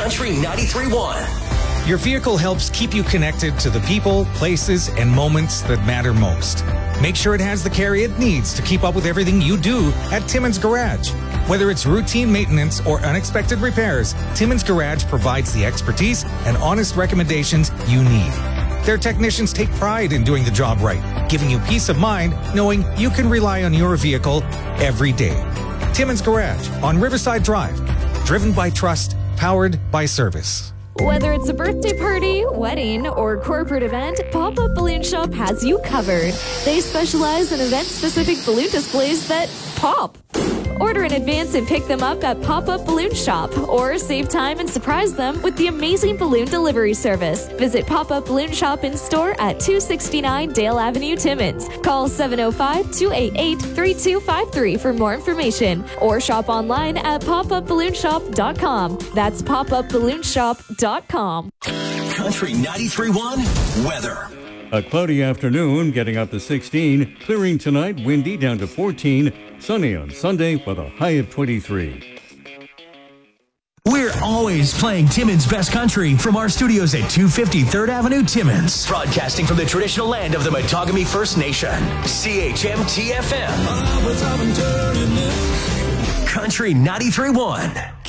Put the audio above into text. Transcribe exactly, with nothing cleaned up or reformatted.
Country ninety-three point one. Your vehicle helps keep you connected to the people, places, and moments that matter most. Make sure it has the care it needs to keep up with everything you do at Timmins Garage. Whether it's routine maintenance or unexpected repairs, Timmins Garage provides the expertise and honest recommendations you need. Their technicians take pride in doing the job right, giving you peace of mind knowing you can rely on your vehicle every day. Timmins Garage on Riverside Drive. Driven by trust, powered by service. Whether it's a birthday party, wedding, or corporate event, Pop-Up Balloon Shop has you covered. They specialize in event-specific balloon displays that pop. Order in advance and pick them up at Pop-Up Balloon Shop, or save time and surprise them with the amazing balloon delivery service. Visit Pop-Up Balloon Shop in store at two sixty-nine Dale Avenue, Timmins. Call seven oh five, two eight eight, three two five three for more information, or shop online at pop up balloon shop dot com. That's pop up balloon shop dot com. Country ninety-three point one weather. A cloudy afternoon, getting up to sixteen. Clearing tonight, windy down to fourteen. Sunny on Sunday with a high of twenty-three. We're always playing Timmins Best Country from our studios at two fifty third Avenue, Timmins. Broadcasting from the traditional land of the Matagami First Nation. C H M T F M. Country ninety-three point one.